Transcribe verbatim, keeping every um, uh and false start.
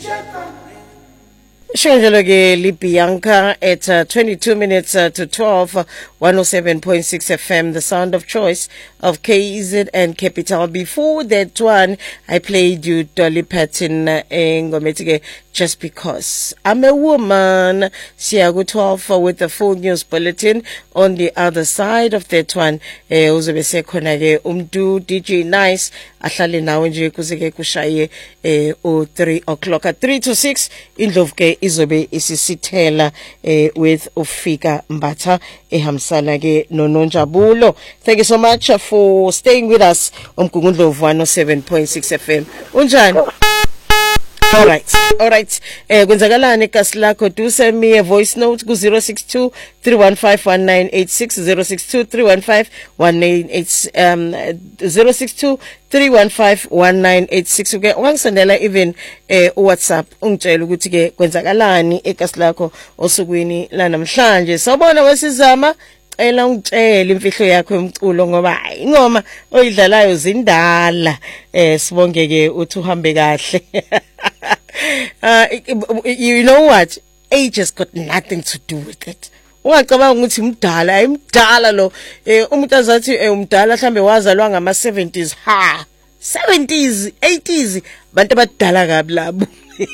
Shonjalo ke Libianca at uh, twenty-two minutes uh, to twelve, uh, one oh seven point six F M, the sound of choice of K Z and Capital. Before that one, I played you Dolly Parton uh, Ngometike, Just Because. I'm a Woman, Siago twelve uh, with the full news bulletin. On the other side of that one, eh, uzobe sekhona ke umdu D J Nice, ahlale nawe nje kuzeke kushaye eh, o three o'clock. At three to six, indlovu ke izobe isisithela eh, with Ufika Mbatha ehamsana ke noNonjabulo. Thank you so much for staying with us on Mgungundlovu one oh seven point six F M. Unjani? All right, all right. Eh, kwenzakalani kasi lakho? Do send me a voice note ku zero six two, three one five, one nine eight six, zero six two, three one five, one nine eight six, um, zero six two, three one five, one nine eight six. Uke wangisendela even eh WhatsApp ungitshela ukuthi ke kwenzakalani ekasi lakho osukwini la namhlanje. Sawubona wesizama. Ela ungitshela imfihlo yakho yomculo ngoba hayi ingoma oyidlalayo zindala. Eh sibonge ke uthi uhambe kahle. Uh, you know what? Age has got nothing to do with it. Ungacabanga ukuthi umdala, ayimdala lo. Eh umuntu azathi umdala mhlambe wazalwa ngama seventies. Ha. seventies, eighties, bantu abadala kabi labo.